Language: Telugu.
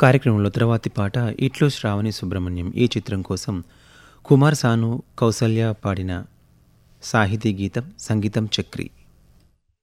కార్యక్రమంలో తర్వాతి పాట 'ఇట్లో శ్రావణి సుబ్రహ్మణ్యం' ఈ చిత్రం కోసం కుమార్ సాను, కౌసల్య పాడిన సాహితీ గీతం, సంగీతం చక్రి.